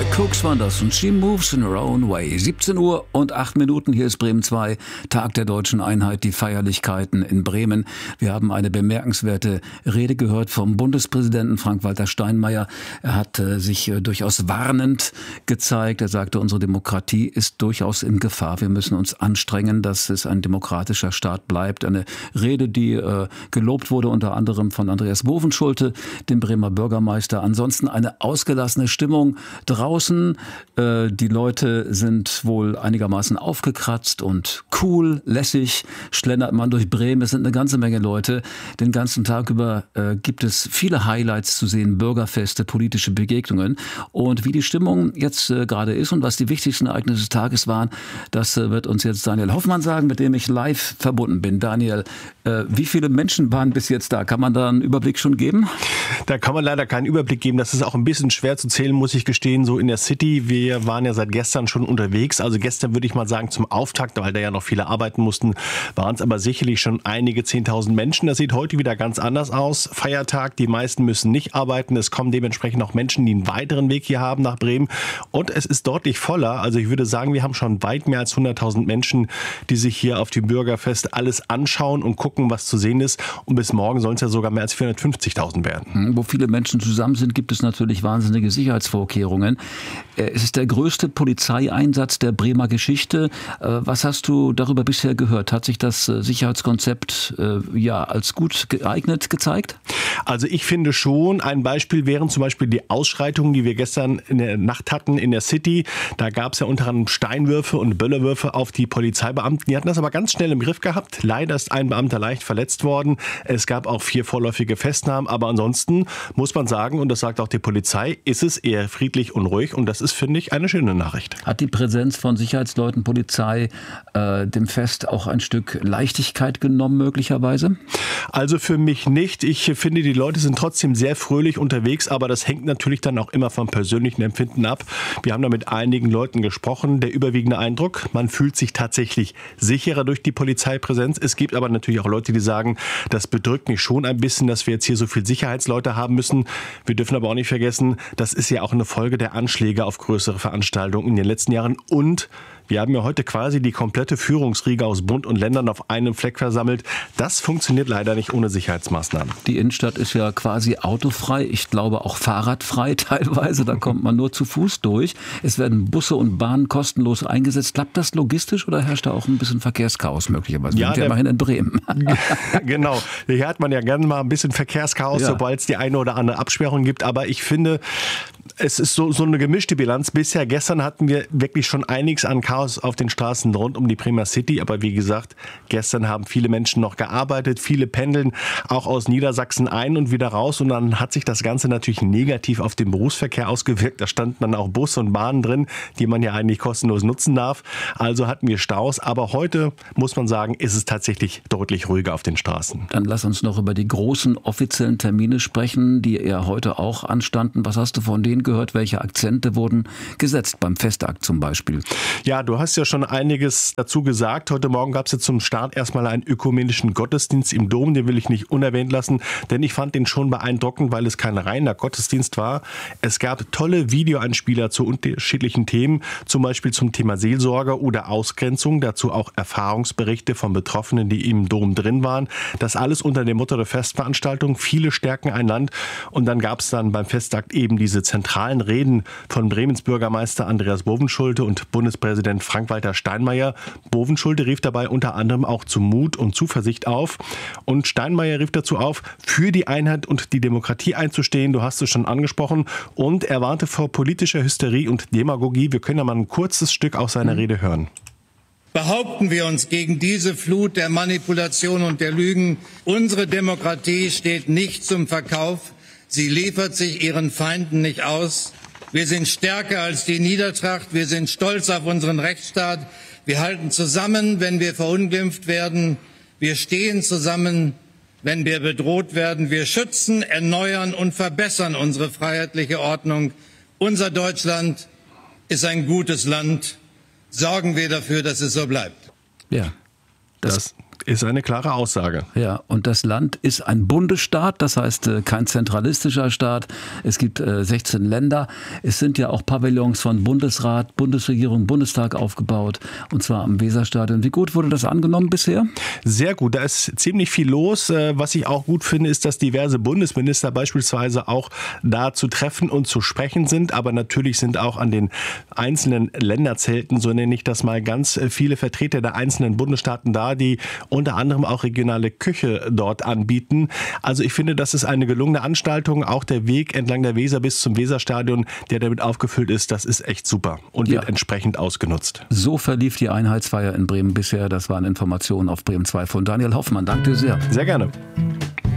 Cooks waren das und She Moves in Her Own Way. 17 Uhr und 8 Minuten, hier ist Bremen 2, Tag der Deutschen Einheit, die Feierlichkeiten in Bremen. Wir haben eine bemerkenswerte Rede gehört vom Bundespräsidenten Frank-Walter Steinmeier. Er hat sich durchaus warnend gezeigt. Er sagte, unsere Demokratie ist durchaus in Gefahr. Wir müssen uns anstrengen, dass es ein demokratischer Staat bleibt. Eine Rede, die gelobt wurde, unter anderem von Andreas Bovenschulte, dem Bremer Bürgermeister. Ansonsten eine ausgelassene Stimmung draußen. Die Leute sind wohl einigermaßen aufgekratzt und cool, lässig, schlendert man durch Bremen. Es sind eine ganze Menge Leute. Den ganzen Tag über gibt es viele Highlights zu sehen, Bürgerfeste, politische Begegnungen. Und wie die Stimmung jetzt gerade ist und was die wichtigsten Ereignisse des Tages waren, das wird uns jetzt Daniel Hoffmann sagen, mit dem ich live verbunden bin. Daniel, wie viele Menschen waren bis jetzt da? Kann man da einen Überblick schon geben? Da kann man leider keinen Überblick geben. Das ist auch ein bisschen schwer zu zählen, muss ich gestehen, so in der City. Wir waren ja seit gestern schon unterwegs. Also gestern würde ich mal sagen zum Auftakt, weil da ja noch viele arbeiten mussten, waren es aber sicherlich schon einige 10.000 Menschen. Das sieht heute wieder ganz anders aus. Feiertag, die meisten müssen nicht arbeiten. Es kommen dementsprechend auch Menschen, die einen weiteren Weg hier haben nach Bremen. Und es ist deutlich voller. Also ich würde sagen, wir haben schon weit mehr als 100.000 Menschen, die sich hier auf dem Bürgerfest alles anschauen und gucken, was zu sehen ist. Und bis morgen sollen es ja sogar mehr als 450.000 werden. Wo viele Menschen zusammen sind, gibt es natürlich wahnsinnige Sicherheitsvorkehrungen. Es ist der größte Polizeieinsatz der Bremer Geschichte. Was hast du darüber bisher gehört? Hat sich das Sicherheitskonzept als gut geeignet gezeigt? Also ich finde schon, ein Beispiel wären zum Beispiel die Ausschreitungen, die wir gestern in der Nacht hatten in der City. Da gab es ja unter anderem Steinwürfe und Böllerwürfe auf die Polizeibeamten. Die hatten das aber ganz schnell im Griff gehabt. Leider ist ein Beamter leicht verletzt worden. Es gab auch 4 vorläufige Festnahmen. Aber ansonsten muss man sagen, und das sagt auch die Polizei, ist es eher friedlich und ruhig. Und das ist, finde ich, eine schöne Nachricht. Hat die Präsenz von Sicherheitsleuten, Polizei dem Fest auch ein Stück Leichtigkeit genommen möglicherweise? Also für mich nicht. Ich finde, die Leute sind trotzdem sehr fröhlich unterwegs, aber das hängt natürlich dann auch immer vom persönlichen Empfinden ab. Wir haben da mit einigen Leuten gesprochen. Der überwiegende Eindruck, man fühlt sich tatsächlich sicherer durch die Polizeipräsenz. Es gibt aber natürlich auch Leute, die sagen, das bedrückt mich schon ein bisschen, dass wir jetzt hier so viel Sicherheitsleute haben müssen. Wir dürfen aber auch nicht vergessen, das ist ja auch eine Folge der Anschläge auf größere Veranstaltungen in den letzten Jahren. Und wir haben ja heute quasi die komplette Führungsriege aus Bund und Ländern auf einem Fleck versammelt. Das funktioniert leider nicht ohne Sicherheitsmaßnahmen. Die Innenstadt ist ja quasi autofrei, ich glaube auch fahrradfrei teilweise. Da kommt man nur zu Fuß durch. Es werden Busse und Bahnen kostenlos eingesetzt. Klappt das logistisch oder herrscht da auch ein bisschen Verkehrschaos möglicherweise? Wir sind ja immerhin in Bremen. Genau. Hier hat man ja gerne mal ein bisschen Verkehrschaos, sobald es die eine oder andere Absperrung gibt. Aber ich finde, es ist so eine gemischte Bilanz. Bisher gestern hatten wir wirklich schon einiges an Chaos auf den Straßen rund um die Bremer City. Aber wie gesagt, gestern haben viele Menschen noch gearbeitet. Viele pendeln auch aus Niedersachsen ein und wieder raus. Und dann hat sich das Ganze natürlich negativ auf den Berufsverkehr ausgewirkt. Da standen dann auch Busse und Bahnen drin, die man ja eigentlich kostenlos nutzen darf. Also hatten wir Staus. Aber heute, muss man sagen, ist es tatsächlich deutlich ruhiger auf den Straßen. Dann lass uns noch über die großen offiziellen Termine sprechen, die ja heute auch anstanden. Was hast du von denen gehört? Welche Akzente wurden gesetzt beim Festakt zum Beispiel? Ja, du hast ja schon einiges dazu gesagt. Heute Morgen gab es ja zum Start erstmal einen ökumenischen Gottesdienst im Dom. Den will ich nicht unerwähnt lassen, denn ich fand den schon beeindruckend, weil es kein reiner Gottesdienst war. Es gab tolle Videoeinspieler zu unterschiedlichen Themen, zum Beispiel zum Thema Seelsorge oder Ausgrenzung. Dazu auch Erfahrungsberichte von Betroffenen, die im Dom drin waren. Das alles unter dem Motto der Festveranstaltung. Viele stärken ein Land. Und dann gab es dann beim Festakt eben diese zentralen Reden von Bremens Bürgermeister Andreas Bovenschulte und Bundespräsident Frank-Walter Steinmeier. Bovenschulte rief dabei unter anderem auch zu Mut und Zuversicht auf. Und Steinmeier rief dazu auf, für die Einheit und die Demokratie einzustehen. Du hast es schon angesprochen. Und er warnte vor politischer Hysterie und Demagogie. Wir können ja mal ein kurzes Stück aus seiner Rede hören. Behaupten wir uns gegen diese Flut der Manipulation und der Lügen. Unsere Demokratie steht nicht zum Verkauf. Sie liefert sich ihren Feinden nicht aus. Wir sind stärker als die Niedertracht. Wir sind stolz auf unseren Rechtsstaat. Wir halten zusammen, wenn wir verunglimpft werden. Wir stehen zusammen, wenn wir bedroht werden. Wir schützen, erneuern und verbessern unsere freiheitliche Ordnung. Unser Deutschland ist ein gutes Land. Sorgen wir dafür, dass es so bleibt. Ja. Ist eine klare Aussage. Ja, und das Land ist ein Bundesstaat, das heißt kein zentralistischer Staat. Es gibt 16 Länder. Es sind ja auch Pavillons von Bundesrat, Bundesregierung, Bundestag aufgebaut, und zwar am Weserstadion. Wie gut wurde das angenommen bisher? Sehr gut, da ist ziemlich viel los. Was ich auch gut finde, ist, dass diverse Bundesminister beispielsweise auch da zu treffen und zu sprechen sind. Aber natürlich sind auch an den einzelnen Länderzelten, so nenne ich das mal, ganz viele Vertreter der einzelnen Bundesstaaten da, die unter anderem auch regionale Küche dort anbieten. Also ich finde, das ist eine gelungene Anstaltung. Auch der Weg entlang der Weser bis zum Weserstadion, der damit aufgefüllt ist, das ist echt super und wird entsprechend ausgenutzt. So verlief die Einheitsfeier in Bremen bisher. Das waren Informationen auf Bremen 2 von Daniel Hoffmann. Danke dir sehr. Sehr gerne.